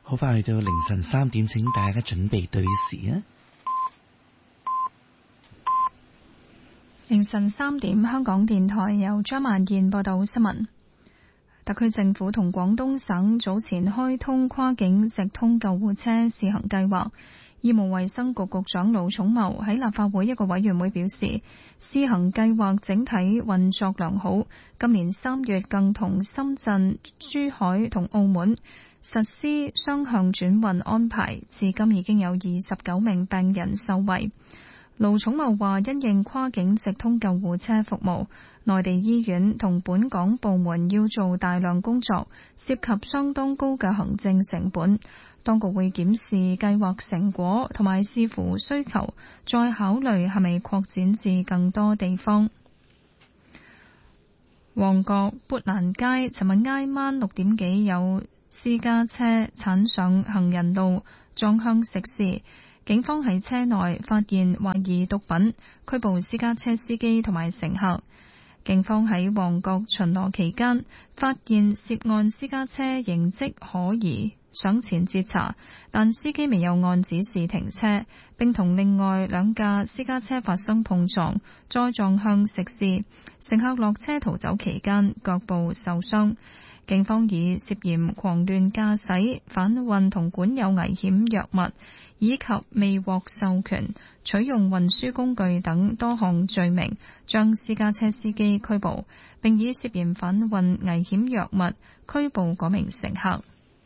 好快去到凌晨3點，請大家準備對時啊！ 凌晨3點，香港電台由張萬燕報道新聞。特區政府同廣東省早前開通跨境直通救護車試行計劃。醫務衛生局局長盧寵茂喺立法會一個委員會表示，試行計劃整體運作良好。今年3月更同深圳、珠海同澳門實施雙向轉運安排，至今已經有29名病人受惠。盧寵茂話，因應跨境直通救護車服務，內地醫院同本港部門要做大量工作，涉及相當高嘅行政成本。當局會檢視計劃成果，同埋視乎需求，再考慮係咪擴展至更多地方。旺角砵蘭街尋日挨晚6點幾有私家車鏟上行人路，撞向食肆。警方喺車內發現懷疑毒品，拘捕私家車司機同埋乘客。警方喺旺角巡邏期間，發現涉案私家車形跡可疑，上前截查，但司機未有按指示停車，並同另外2架私家車發生碰撞，再撞向食肆。乘客落車逃走期間，腳部受傷。警方以涉嫌狂亂駕駛、販運同管有危險藥物，以及未獲授權取用運輸工具等多項罪名，將私家車司機拘捕，並以涉嫌販運危險藥物拘捕嗰名乘客。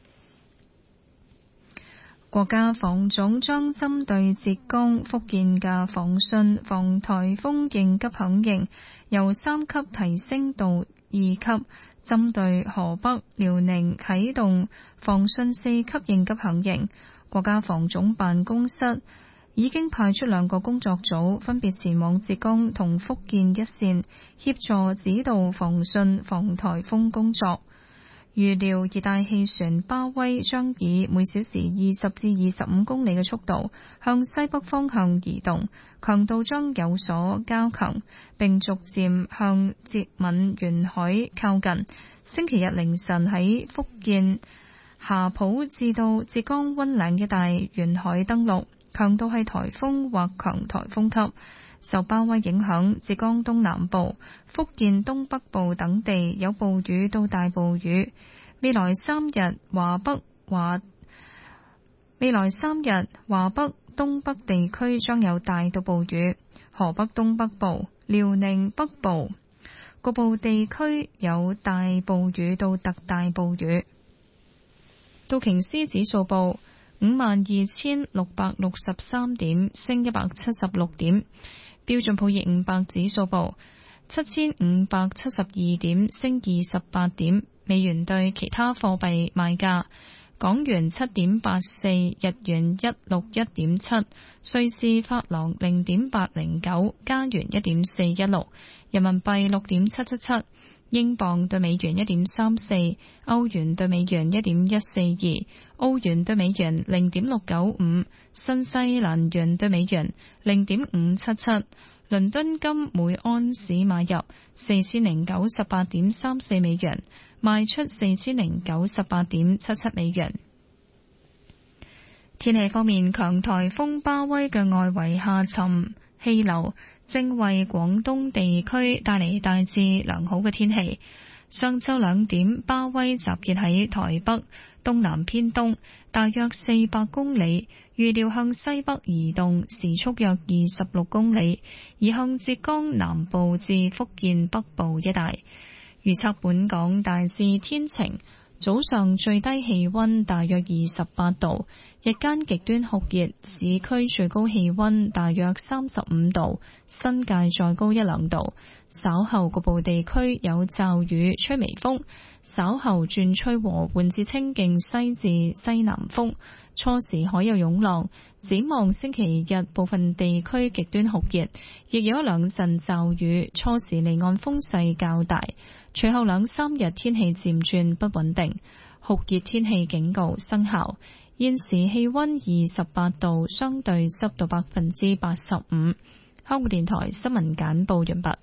國家防總將針對浙江、福建嘅防汛防颱風應急響應由3級提升到2級，針對河北、遼寧啟動防汛4級應急響應。國家防總辦公室已經派出2個工作組，分別前往浙江同福建一線，協助指導防汛防颱風工作。預料熱帶氣旋巴威將以每小時20至25公里嘅速度向西北方向移動，強度將有所加強，並逐漸向浙閩沿海靠近。星期日凌晨喺福建霞浦至到浙江溫嶺一帶沿海登陸，強度係颱風或強颱風級。受巴威影響，浙江東南部、福建東北部等地有暴雨到大暴雨。未來3日華北、東北地區將有大到暴雨，河北東北部、遼寧北部局部地區有大暴雨到特大暴雨。道瓊斯指數報52,663點，升176點。標準普爾500指數報7,572點，升28點。美元對其他貨幣賣價：港元7.84，日元161.7，瑞士法郎0.809，加元1.416，人民幣6.777，英鎊對美元1.34，歐元對美元1.142，澳元對美元0.695，新西蘭元對美元0.577。倫敦金每安士買入4098.34美元，賣出4098.77美元。天氣方面，強颱風巴威嘅外圍下沉氣流正為廣東地區帶嚟大致良好嘅天氣。上晝2點，巴威集結喺台北東南偏東大約400公里，預料向西北移動，時速約26公里，移向浙江南部至福建北部一帶。預測本港大致天晴，早上最低氣溫大約28度，日間極端酷熱，市區最高氣溫大約35度，新界再高1-2度。稍後局部地區有驟雨，吹微風，稍後轉吹和緩至清勁西至西南風，初時海有湧浪。展望星期日部分地區極端酷熱，亦有1-2陣驟雨，初時離岸風勢較大。隨後2-3日天氣漸轉不穩定，酷熱天氣警告生效。現時氣溫28度，相對濕度85%。香港電台新聞簡報完畢。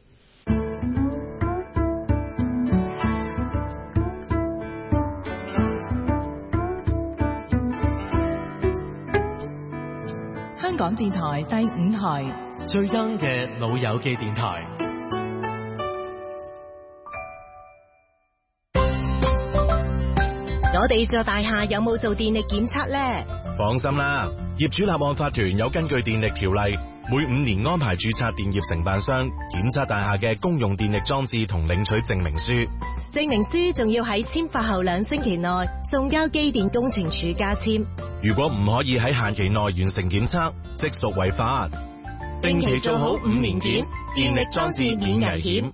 港電台第5台， 最 young 嘅老友記電台。 我哋座大廈有冇做電力檢測呢？ 放心啦，業主立案法團有根據電力條例，每5年安排註冊電業承辦商檢測大廈嘅公用電力裝置同領取證明書。 證明書仲要喺簽發後2星期內送交機電工程署加簽。 如果唔可以喺限期內完成檢測，即屬違法。 定期做好5年檢，電力裝置免危險。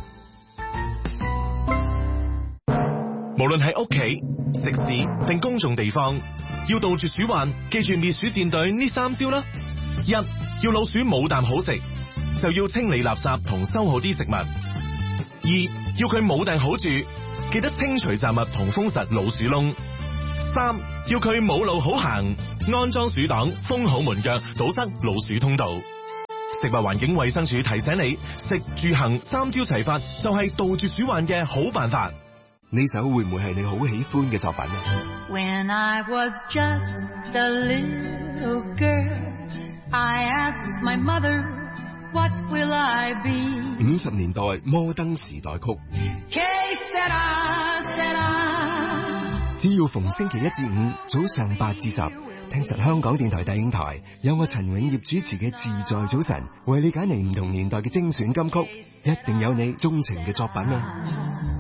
無論喺屋企、食肆定公眾地方，要杜絕鼠患，記住滅鼠戰隊呢3招啦。1. 要老鼠冇啖好食，就要清理垃圾同收好啲食物。2. 要佢冇埞好住，記得清除雜物同封實老鼠窿。3. 要佢冇路好行，安裝鼠擋，封好門腳，堵塞老鼠通道。食物環境衛生署提醒你，食住行3招齊發，就係杜絕鼠患嘅好辦法。 呢首會唔會係你好喜歡嘅作品呢？ When I was just a little girl, I asked my mother, what will I be? 50年代摩登時代曲。只要逢星期1至5早上8至10，聽實香港電台第5台，有我陳永業主持嘅自在早晨，為你揀嚟唔同年代嘅精選金曲，一定有你鍾情嘅作品啊！